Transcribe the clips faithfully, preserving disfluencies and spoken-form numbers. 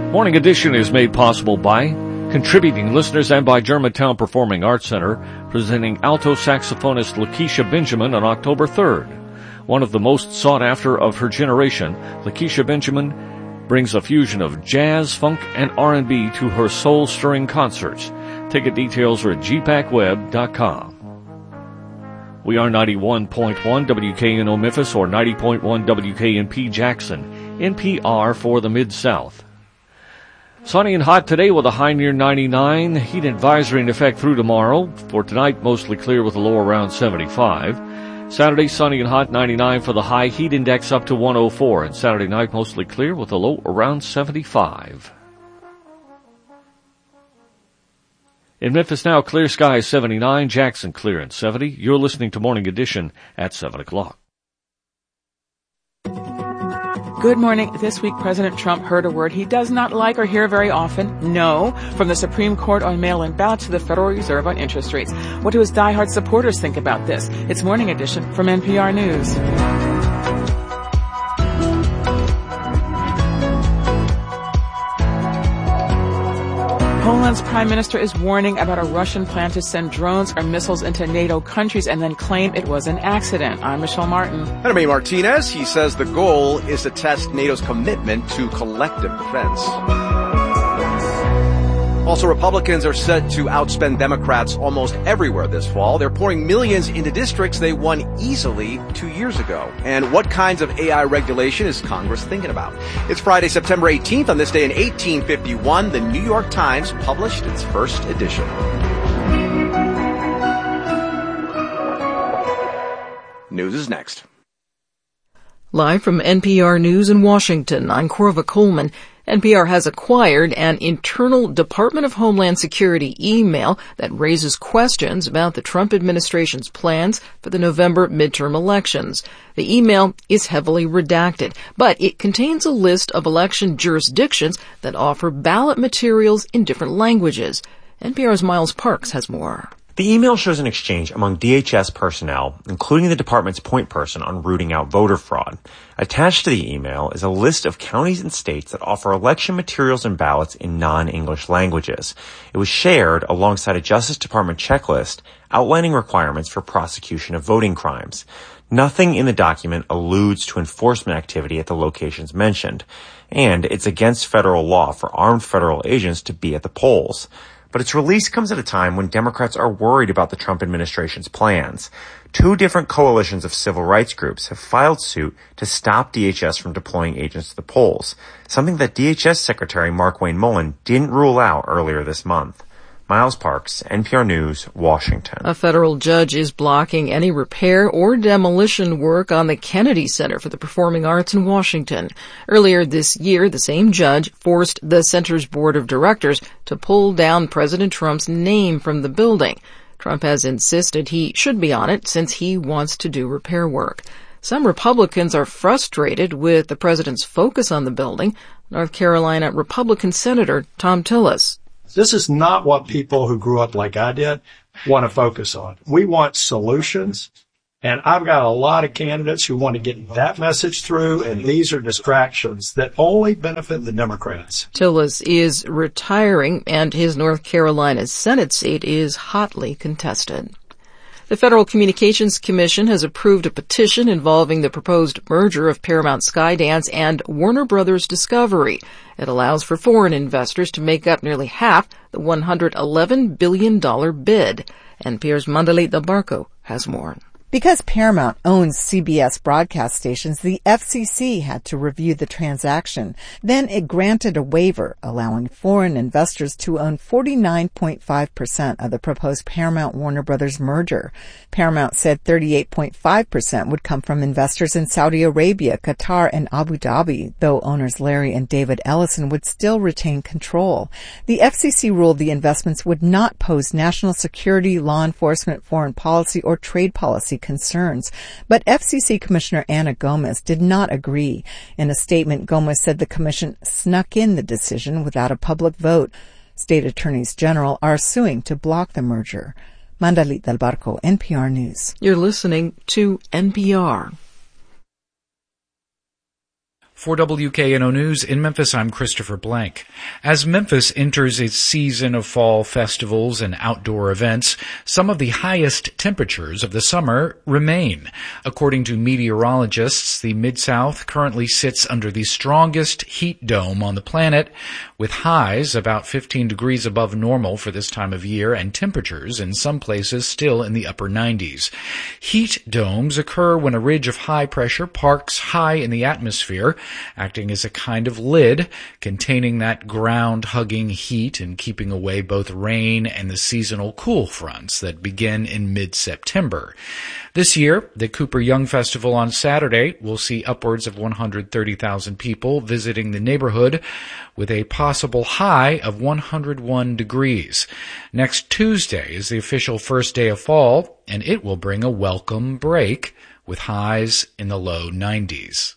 Morning Edition is made possible by contributing listeners and by Germantown Performing Arts Center, presenting alto saxophonist Lakeisha Benjamin on October third. One of the most sought after of her generation, Lakeisha Benjamin brings a fusion of jazz, funk, and R and B to her soul-stirring concerts. Ticket details are at g pac web dot com. We are ninety-one point one W K N O Memphis or ninety point one W K N P Jackson, N P R for the Mid-South. Sunny and hot today with a high near ninety-nine. Heat advisory in effect through tomorrow. For tonight, mostly clear with a low around seventy-five. Saturday, sunny and hot, ninety-nine for the high. Heat index up to one oh four. And Saturday night, mostly clear with a low around seventy-five. In Memphis now, clear skies seventy-nine. Jackson clear and seventy. You're listening to Morning Edition at seven o'clock. Good morning. This week, President Trump heard a word he does not like or hear very often, no, from the Supreme Court on mail-in ballots to the Federal Reserve on interest rates. What do his diehard supporters think about this? It's Morning Edition from N P R News. Poland's prime minister is warning about a Russian plan to send drones or missiles into NATO countries and then claim it was an accident. I'm Michelle Martin. And I'm Amy Martinez. He says the goal is to test NATO's commitment to collective defense. Also, Republicans are set to outspend Democrats almost everywhere this fall. They're pouring millions into districts they won easily two years ago. And what kinds of A I regulation is Congress thinking about? It's Friday, September eighteenth. On this day in eighteen fifty-one, the New York Times published its first edition. News is next. Live from N P R News in Washington, I'm Corva Coleman. N P R has acquired an internal Department of Homeland Security email that raises questions about the Trump administration's plans for the November midterm elections. The email is heavily redacted, but it contains a list of election jurisdictions that offer ballot materials in different languages. N P R's Miles Parks has more. The email shows an exchange among D H S personnel, including the department's point person on rooting out voter fraud. Attached to the email is a list of counties and states that offer election materials and ballots in non-English languages. It was shared alongside a Justice Department checklist outlining requirements for prosecution of voting crimes. Nothing in the document alludes to enforcement activity at the locations mentioned, and it's against federal law for armed federal agents to be at the polls. But its release comes at a time when Democrats are worried about the Trump administration's plans. Two different coalitions of civil rights groups have filed suit to stop D H S from deploying agents to the polls, something that D H S Secretary Markwayne Mullin didn't rule out earlier this month. Miles Parks, N P R News, Washington. A federal judge is blocking any repair or demolition work on the Kennedy Center for the Performing Arts in Washington. Earlier this year, the same judge forced the center's board of directors to pull down President Trump's name from the building. Trump has insisted he should be on it since he wants to do repair work. Some Republicans are frustrated with the president's focus on the building. North Carolina Republican Senator Thom Tillis. This is not what people who grew up like I did want to focus on. We want solutions, and I've got a lot of candidates who want to get that message through, and these are distractions that only benefit the Democrats. Tillis is retiring, and his North Carolina Senate seat is hotly contested. The Federal Communications Commission has approved a petition involving the proposed merger of Paramount Skydance and Warner Brothers Discovery. It allows for foreign investors to make up nearly half the one hundred eleven billion dollars bid. N P R's Mandalit Del Barco has more. Because Paramount owns C B S broadcast stations, the F C C had to review the transaction. Then it granted a waiver, allowing foreign investors to own forty-nine point five percent of the proposed Paramount-Warner Brothers merger. Paramount said thirty-eight point five percent would come from investors in Saudi Arabia, Qatar, and Abu Dhabi, though owners Larry and David Ellison would still retain control. The F C C ruled the investments would not pose national security, law enforcement, foreign policy, or trade policy concerns. But F C C Commissioner Ana Gomez did not agree. In a statement, Gomez said the commission snuck in the decision without a public vote. State attorneys general are suing to block the merger. Mandalit Del Barco, N P R News. You're listening to N P R. For W K N O News in Memphis, I'm Christopher Blank. As Memphis enters its season of fall festivals and outdoor events, some of the highest temperatures of the summer remain. According to meteorologists, the Mid-South currently sits under the strongest heat dome on the planet, with highs about fifteen degrees above normal for this time of year and temperatures in some places still in the upper nineties. Heat domes occur when a ridge of high pressure parks high in the atmosphere, acting as a kind of lid, containing that ground-hugging heat and keeping away both rain and the seasonal cool fronts that begin in mid-September. This year, the Cooper Young Festival on Saturday will see upwards of one hundred thirty thousand people visiting the neighborhood, with a possible high of one hundred one degrees. Next Tuesday is the official first day of fall, and it will bring a welcome break, with highs in the low nineties.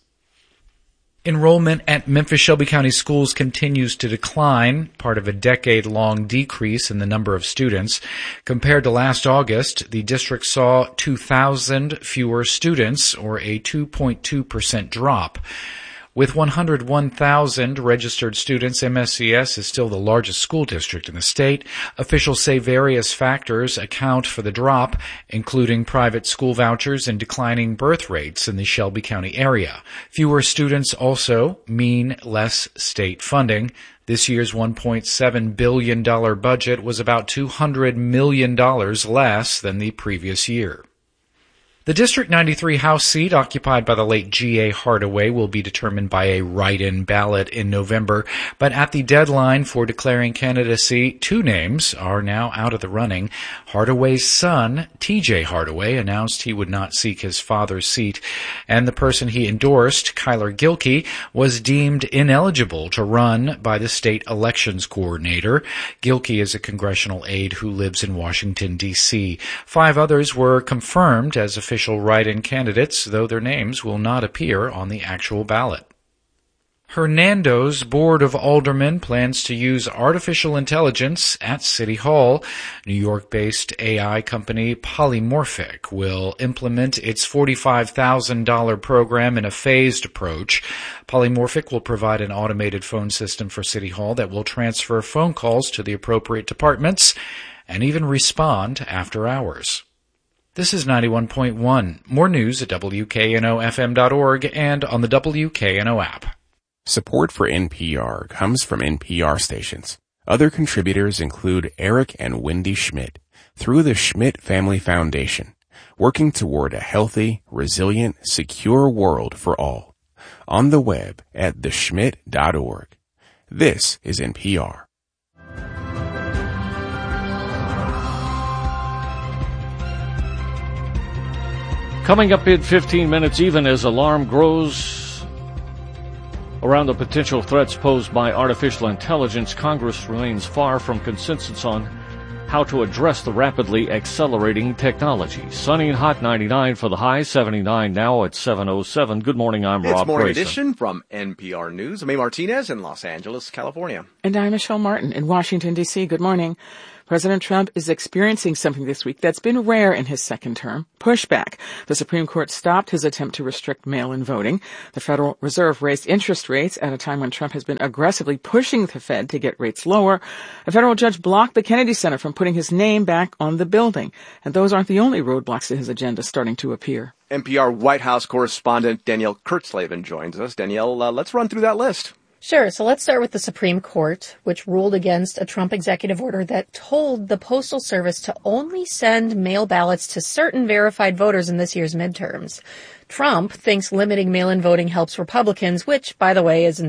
Enrollment at Memphis Shelby County schools continues to decline, part of a decade-long decrease in the number of students. Compared to last August, the district saw two thousand fewer students, or a two point two percent drop. With one hundred one thousand registered students, M S C S is still the largest school district in the state. Officials say various factors account for the drop, including private school vouchers and declining birth rates in the Shelby County area. Fewer students also mean less state funding. This year's one point seven billion dollars budget was about two hundred million dollars less than the previous year. The District ninety-three House seat occupied by the late G A Hardaway will be determined by a write-in ballot in November, but at the deadline for declaring candidacy, two names are now out of the running. Hardaway's son, T J Hardaway, announced he would not seek his father's seat, and the person he endorsed, Kyler Gilkey, was deemed ineligible to run by the state elections coordinator. Gilkey is a congressional aide who lives in Washington, D C Five others were confirmed as official Official write-in candidates, though their names will not appear on the actual ballot. Hernando's Board of Aldermen plans to use artificial intelligence at City Hall. New York-based A I company Polymorphic will implement its forty-five thousand dollars program in a phased approach. Polymorphic will provide an automated phone system for City Hall that will transfer phone calls to the appropriate departments and even respond after hours. This is ninety-one point one. More news at W K N O F M dot org and on the W K N O app. Support for N P R comes from N P R stations. Other contributors include Eric and Wendy Schmidt through the Schmidt Family Foundation, working toward a healthy, resilient, secure world for all. On the web at the schmidt dot org. This is N P R. Coming up in fifteen minutes, even as alarm grows around the potential threats posed by artificial intelligence, Congress remains far from consensus on how to address the rapidly accelerating technology. Sunny and hot, ninety-nine for the high, seventy-nine now at seven oh seven. Good morning, I'm it's Rob Morning Grayson. Edition from N P R News. I'm A. Martinez in Los Angeles, California. And I'm Michelle Martin in Washington, D C Good morning. President Trump is experiencing something this week that's been rare in his second term, pushback. The Supreme Court stopped his attempt to restrict mail-in voting. The Federal Reserve raised interest rates at a time when Trump has been aggressively pushing the Fed to get rates lower. A federal judge blocked the Kennedy Center from putting his name back on the building. And those aren't the only roadblocks to his agenda starting to appear. N P R White House correspondent Danielle Kurtzleben joins us. Danielle, uh, let's run through that list. Sure. So let's start with the Supreme Court, which ruled against a Trump executive order that told the Postal Service to only send mail ballots to certain verified voters in this year's midterms. Trump thinks limiting mail-in voting helps Republicans, which, by the way, is